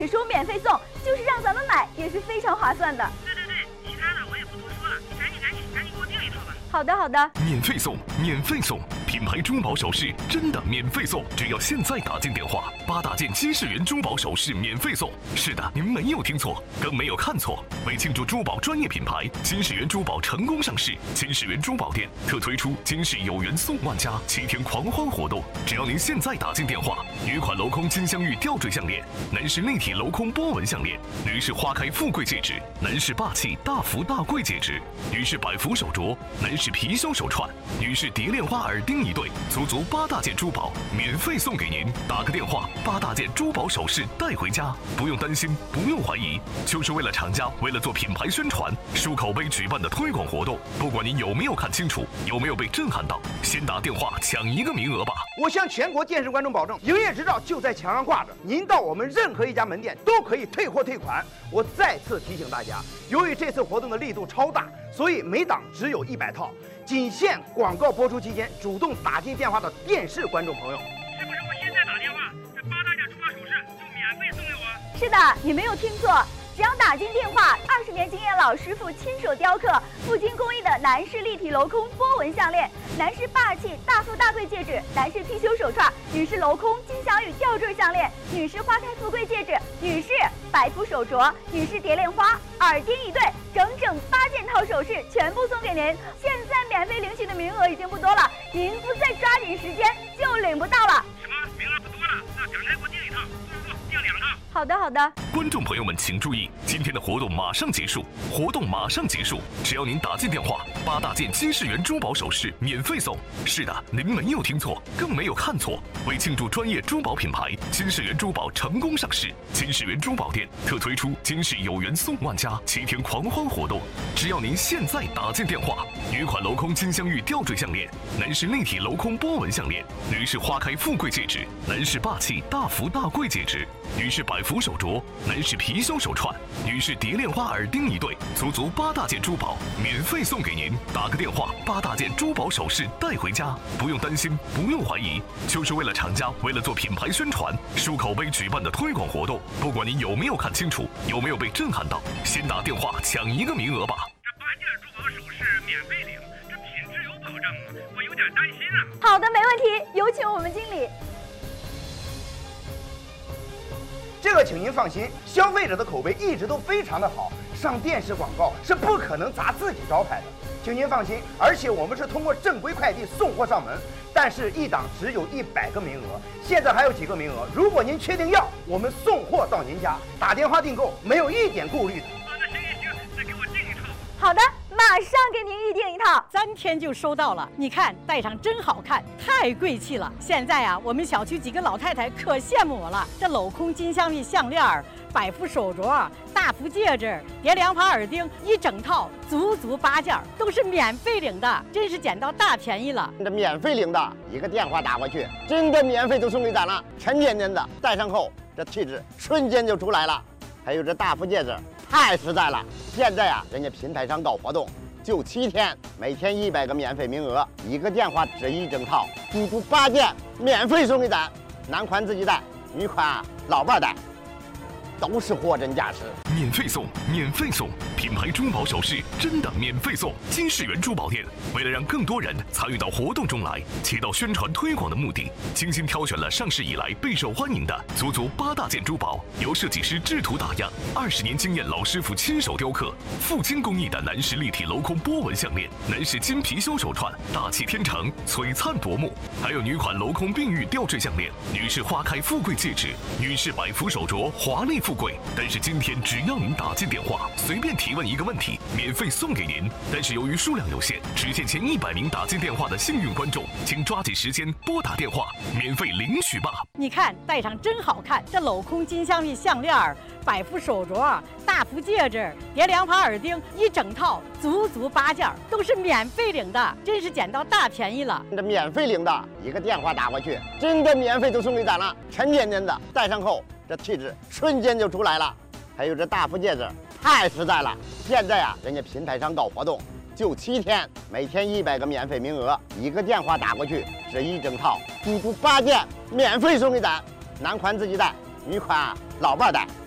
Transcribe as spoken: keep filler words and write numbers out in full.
说免费送，就是让咱们买也是非常划算的。 对对对，其他的我也不多说了，你赶紧赶紧赶紧给我订一套吧。 好的好的， 免费送，免费送，品牌珠宝首饰真的免费送，只要现在打进电话，八大件金世元珠宝首饰免费送。是的，您没有听错，更没有看错。为庆祝珠宝专业品牌金世元珠宝成功上市，金世元珠宝店特推出金世有缘送万家七天狂欢活动，只要您现在打进电话，女款镂空金镶玉吊坠项链，男士立体镂空波纹项链，女士花开富贵戒指，男士霸气大福大贵戒指，女士百福手镯，男士貔貅手串，女士蝶恋花耳钉一对，足足八大件珠宝免费送给您。打个电话，八大件珠宝首饰带回家，不用担心，不用怀疑，就是为了厂家为了做品牌宣传、输口碑举办的推广活动。不管您有没有看清楚，有没有被震撼到，先打电话抢一个名额吧。 我向全国电视观众保证，营业执照就在墙上挂着，您到我们任何一家门店都可以退货退款。我再次提醒大家，由于这次活动的力度超大，所以每档只有一百套，仅限广告播出期间主动打进电话的电视观众朋友。 是不是我现在打电话，这八大件珠宝首饰就免费送给我？ 是的，你没有听错。只要打进电话，二十年经验老师傅亲手雕刻，复精工艺的男士立体镂空波纹项链，男士霸气大富大贵戒指，男士貔貅手串，女士镂空金镶玉吊坠项链，女士花开富贵戒指，女士百福手镯，女士蝶恋花耳钉一对，整整八件套首饰全部送给您。现在免费领取的名额已经不多了，您不再抓紧时间就领不到了。 什么？名额不多了？那赶快给我订一套，不不不，订两套。 好的好的。 观众朋友们请注意，今天的活动马上结束，活动马上结束，只要您打进电话，八大件金世元珠宝首饰免费送。是的，您没有听错，更没有看错。为庆祝专业珠宝品牌金世元珠宝成功上市，金世元珠宝店特推出金世有缘送万家七天狂欢活动，只要您现在打进电话，女款镂空金镶玉吊坠项链，男士立体镂空波纹项链，女士花开富贵戒指，男士霸气大福大贵戒指，女士百福手镯，男士貔貅手串，女士蝶恋花耳钉一对，足足八大件珠宝免费送给您。打个电话，八大件珠宝首饰带回家，不用担心，不用怀疑，就是为了厂家为了做品牌宣传、输口碑举办的推广活动。不管您有没有看清楚，有没有被震撼到，先打电话抢一个名额吧。 这八件珠宝首饰免费领，这品质有保证吗？我有点担心啊。 好的，没问题，有请我们经理。 这个请您放心，消费者的口碑一直都非常的好，上电视广告是不可能砸自己招牌的，请您放心。而且我们是通过正规快递送货上门，但是一档只有一百个名额，现在还有几个名额，如果您确定要，我们送货到您家，打电话订购没有一点顾虑的。 啊，那行行行，再给我订一套。 好的，马上给您预定一套， 三天就收到了。你看，戴上真好看，太贵气了。现在啊，我们小区几个老太太可羡慕我了。这镂空金镶玉项链、百福手镯、大福戒指、蝶恋花耳钉，一整套足足八件，都是免费领的，真是捡到大便宜了。 这免费领的，一个电话打过去，真的免费就送给咱了，沉甸甸的，戴上后这气质瞬间就出来了。还有这大福戒指，太实在了。现在啊，人家平台上搞活动，就七天，每天一百个免费名额，一个电话值一整套，足足八件免费送给咱。男款自己带，女款啊老伴带，都是货真价实。 免费送，免费送，品牌珠宝首饰真的免费送。金世元珠宝店为了让更多人参与到活动中来，起到宣传推广的目的，精心挑选了上市以来备受欢迎的足足八大件珠宝，由设计师制图打样，二十年经验老师傅亲手雕刻，复精工艺的男士立体镂空波纹项链，男士金貔貅手串，大气天成，璀璨夺目；还有女款镂空碧玉吊坠项链，女士花开富贵戒指，女士百福手镯，华丽富贵。但是今天只要您打进电话，随便提问一个问题，免费送给您。但是由于数量有限，只限前一百名打进电话的幸运观众，请抓紧时间拨打电话，免费领取吧。 你看，戴上真好看，这镂空金镶玉项链、百福手镯、大福戒指、蝶恋花耳钉，一整套足足八件，都是免费领的，真是捡到大便宜了。 这免费领的，一个电话打过去，真的免费就送给咱了，沉甸甸的，戴上后这气质瞬间就出来了。还有这大福戒指，太实在了。现在啊，人家平台上搞活动，就七天，每天一百个免费名额，一个电话打过去，值一整套，足足八件免费送给咱。男款自己带，女款啊老伴带。